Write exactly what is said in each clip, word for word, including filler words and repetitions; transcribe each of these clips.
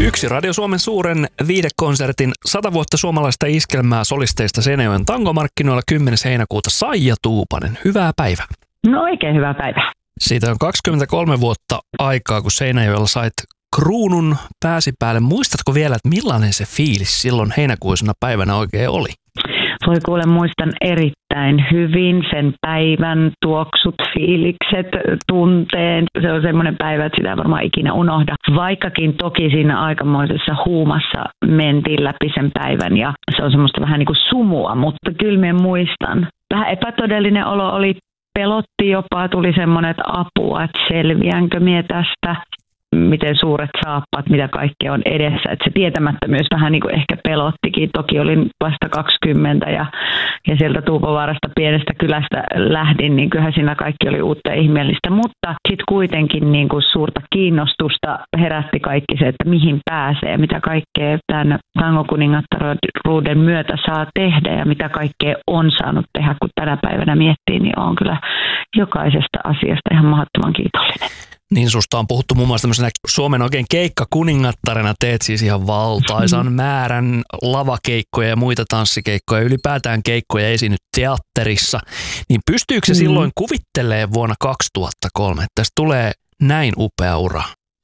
Yksi Radio Suomen suuren viihdekonsertin sata vuotta suomalaista iskelmää solisteista Seinäjoen tangomarkkinoilla kymmenes heinäkuuta Saija Tuupanen. Hyvää päivää. No oikein hyvää päivää. Siitä on kaksikymmentäkolme vuotta aikaa, kun Seinäjoella sait kruunun pääsi päälle. Muistatko vielä, että millainen se fiilis silloin heinäkuisena päivänä oikein oli? Voi kuule, muistan erittäin hyvin sen päivän tuoksut, fiilikset, tunteen. Se on semmoinen päivä, että sitä ei varmaan ikinä unohda. Vaikkakin toki siinä aikamoisessa huumassa mentiin läpi sen päivän ja se on semmoista vähän niin kuin sumua, mutta kyllä minä muistan. Vähän epätodellinen olo oli, pelotti jopa, tuli semmoinen, että apua, että selviänkö minä tästä. Miten suuret saappaat, mitä kaikkea on edessä. Että se tietämättömyys vähän niin kuin ehkä pelottikin. Toki olin vasta kaksikymmentä ja, ja sieltä Tuupovaarasta pienestä kylästä lähdin, niin kyllähän siinä kaikki oli uutta ja ihmeellistä. Mutta sitten kuitenkin niin kuin suurta kiinnostusta herätti kaikki se, että mihin pääsee, mitä kaikkea tämän tangokuningattaruuden myötä saa tehdä ja mitä kaikkea on saanut tehdä, kun tänä päivänä miettii, niin on kyllä jokaisesta asiasta ihan mahdottoman kiitollinen. Niin susta on puhuttu muun muassa tämmöisenä Suomen oikein keikkakuningattarena, teet siis ihan valtaisan määrän lavakeikkoja ja muita tanssikeikkoja, ylipäätään keikkoja esiinnyt teatterissa. Niin pystyykö se mm. silloin kuvittelemaan vuonna kaksituhattakolme, että tästä tulee näin upea ura?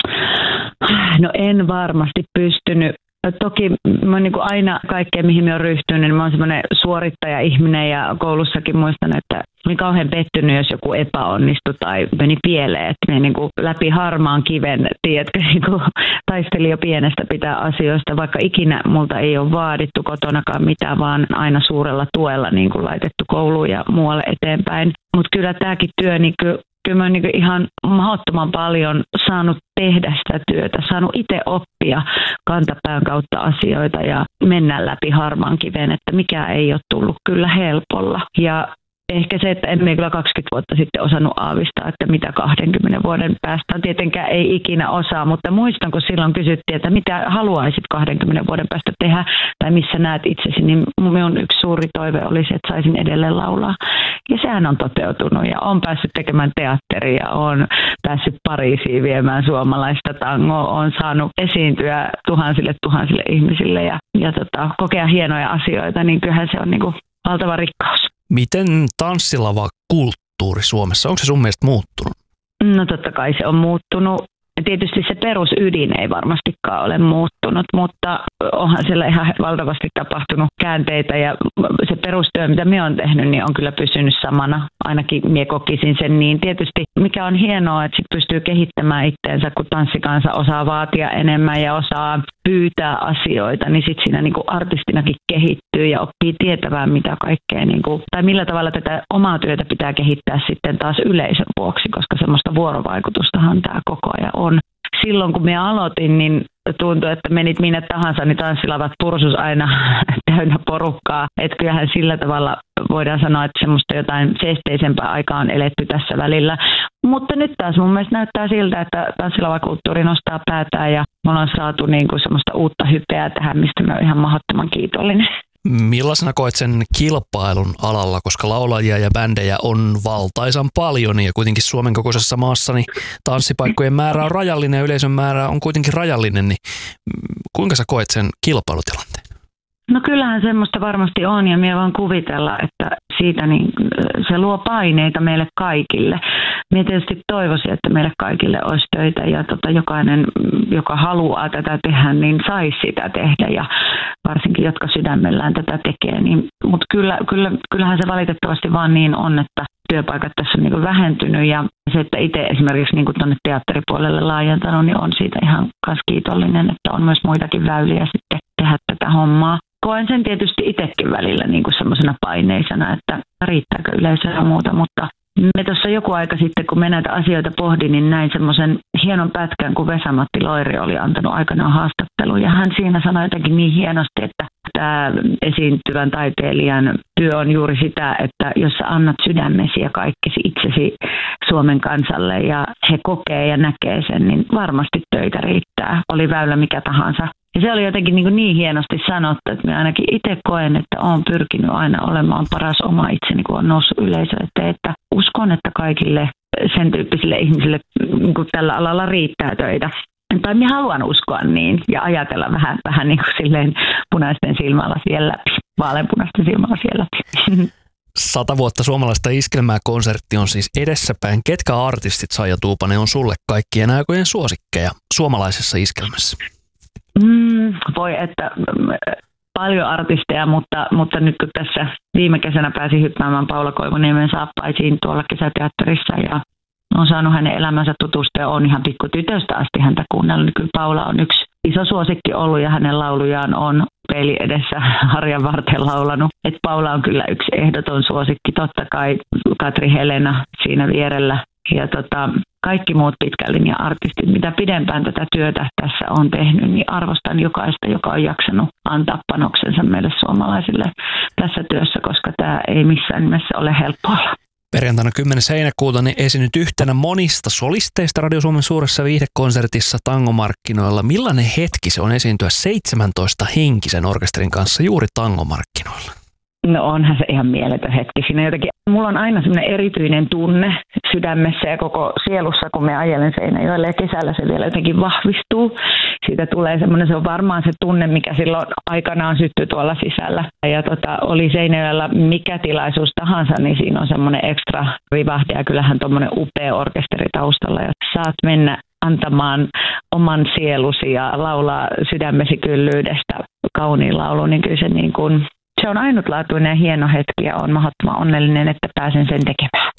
No en varmasti pystynyt. Toki mä niin kuin aina kaikkea, mihin mä oon ryhtynyt, niin mä oon semmoinen suorittaja-ihminen ja koulussakin muistan, että olin kauhean pettynyt, jos joku epäonnistui tai meni pieleen. Että mä niin kuin läpi harmaan kiven, tiedätkö, niin kuin taistelin jo pienestä pitää asioista, vaikka ikinä multa ei ole vaadittu kotonakaan mitään, vaan aina suurella tuella niin kuin laitettu kouluun ja muualle eteenpäin. Mutta kyllä tämäkin työ niin kuin Kyllä mä oon niin ihan mahdottoman paljon saanut tehdä sitä työtä, saanut itse oppia kantapään kautta asioita ja mennä läpi harmaan kiven, että mikä ei ole tullut kyllä helpolla. Ja ehkä se, että emme kyllä kaksikymmentä vuotta sitten osannut aavistaa, että mitä kahdenkymmenen vuoden päästä on. Tietenkään ei ikinä osaa, mutta muistan, kun silloin kysyttiin, että mitä haluaisit kahdenkymmenen vuoden päästä tehdä tai missä näet itsesi, niin minun yksi suuri toive oli se, että saisin edelleen laulaa. Ja sehän on toteutunut ja olen päässyt tekemään teatteria, olen päässyt Pariisiin viemään suomalaista tangoa, olen saanut esiintyä tuhansille tuhansille ihmisille ja, ja tota, kokea hienoja asioita, niin kyllähän se on niin kuin valtava rikkaus. Miten tanssilava kulttuuri Suomessa, onko se sun mielestä muuttunut? No totta kai se on muuttunut. Tietysti se perusydin ei varmastikaan ole muuttunut, mutta onhan siellä ihan valtavasti tapahtunut käänteitä ja se perustyö, mitä minä olen tehnyt, niin on kyllä pysynyt samana. Ainakin minä kokisin sen niin. Tietysti mikä on hienoa, että sit pystyy kehittämään itteensä, kun tanssikansa osaa vaatia enemmän ja osaa pyytää asioita, niin sitten siinä niin kuin artistinakin kehittyy ja oppii tietämään mitä kaikkea, niin kuin, tai millä tavalla tätä omaa työtä pitää kehittää sitten taas yleisön vuoksi, koska semmoista vuorovaikutustahan tämä koko ajan on. Silloin kun minä aloitin, niin tuntui, että menit minne tahansa, niin tanssilavat pursus aina täynnä porukkaa. Että kyllähän sillä tavalla voidaan sanoa, että semmoista jotain seesteisempää aikaa on eletty tässä välillä. Mutta nyt taas mun mielestä näyttää siltä, että tanssilavakulttuuri nostaa päätään ja me ollaan saatu niin kuin semmoista uutta hypeä tähän, mistä mä oon ihan mahdottoman kiitollinen. Millaisena koet sen kilpailun alalla, koska laulajia ja bändejä on valtaisan paljon ja kuitenkin Suomen kokoisessa maassa niin tanssipaikkojen määrä on rajallinen ja yleisön määrä on kuitenkin rajallinen, niin kuinka sä koet sen kilpailutilanteen? No kyllähän semmoista varmasti on ja minä vaan kuvitella, että siitä niin se luo paineita meille kaikille. Minä tietysti toivoisin, että meille kaikille olisi töitä ja tota, jokainen, joka haluaa tätä tehdä, niin saisi sitä tehdä ja varsinkin jotka sydämellään tätä tekee. Niin, mutta kyllä, kyllä, kyllähän se valitettavasti vaan niin on, että työpaikat tässä on niin kuin vähentynyt ja se, että itse esimerkiksi niin kuin tuonne teatteripuolelle laajentanut, niin on siitä ihan kanssa kiitollinen, että on myös muitakin väyliä sitten tehdä tätä hommaa. Koen sen tietysti itsekin välillä niin kuin semmoisena paineisena, että riittääkö yleisöä ja muuta, mutta me tuossa joku aika sitten, kun me näitä asioita pohdin, niin näin semmoisen hienon pätkän, kun Vesa-Matti Loiri oli antanut aikanaan haastattelun. Ja hän siinä sanoi jotenkin niin hienosti, että tämä esiintyvän taiteilijan työ on juuri sitä, että jos sä annat sydämesi ja kaikkesi itsesi Suomen kansalle ja he kokee ja näkee sen, niin varmasti töitä riittää. Oli väylä mikä tahansa. Ja se oli jotenkin niin, niin hienosti sanottu, että minä ainakin itse koen, että olen pyrkinyt aina olemaan paras oma itseni, kun on noussut yleisö eteen. Että uskon, että kaikille sen tyyppisille ihmisille niin tällä alalla riittää töitä. tai minä haluan uskoa niin ja ajatella vähän, vähän niin kuin silleen punaisten silmälasien läpi, vaaleanpunaisten silmälasien läpi. Sata vuotta suomalaista iskelmää-konsertti on siis edessäpäin. Ketkä artistit, Saija Tuupanen, on sulle kaikkien aikojen suosikkeja suomalaisessa iskelmässä? Mm, voi että paljon artisteja, mutta, mutta nyt kun tässä viime kesänä pääsin hyppäämään Paula Koivuniemen saappaisiin tuolla kesäteatterissa ja on saanut hänen elämänsä tutustua ja on ihan pikkutytöstä asti häntä kuunnellut, niin kyllä Paula on yksi iso suosikki ollut ja hänen laulujaan on peili edessä harjan varten laulanut. Et Paula on kyllä yksi ehdoton suosikki, totta kai Katri Helena siinä vierellä ja tota, kaikki muut pitkän linjan artistit, mitä pidempään tätä työtä tässä on tehnyt, niin arvostan jokaista, joka on jaksanut antaa panoksensa meille suomalaisille tässä työssä, koska tämä ei missään nimessä ole helppoa. Perjantaina kymmenes heinäkuuta niin esiinnyt yhtenä monista solisteista Radio Suomen suuressa viihdekonsertissa Tangomarkkinoilla. Millainen hetki se on esiintyä seitsemäntoista henkisen orkesterin kanssa juuri Tangomarkkinoilla? No onhan se ihan mieletön hetki. Siinä jotenkin, mulla on aina semmoinen erityinen tunne sydämessä ja koko sielussa, kun me ajelen Seinäjoelle ja kesällä se vielä jotenkin vahvistuu. Siitä tulee semmoinen, se on varmaan se tunne, mikä silloin aikanaan syttyi tuolla sisällä. Ja tota, oli Seinäjoella mikä tilaisuus tahansa, niin siinä on semmoinen ekstra rivahde ja kyllähän tuommoinen upea orkesteri taustalla. Ja saat mennä antamaan oman sielusi ja laulaa sydämesi kyllyydestä kauniin laulun, niin kyllä se niin kuin... Se on ainutlaatuinen ja hieno hetki ja olen mahdottoman onnellinen, että pääsen sen tekemään.